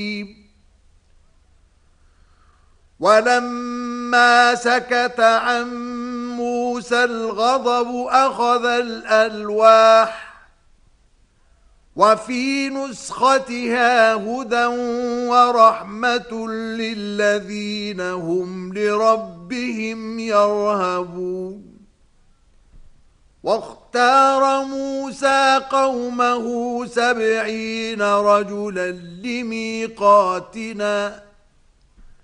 ولما سكت عن موسى الغضب أخذ الألواح وفي نسختها هدى ورحمة للذين هم لربهم يرهبون واختار موسى قومه 70 رجلا لميقاتنا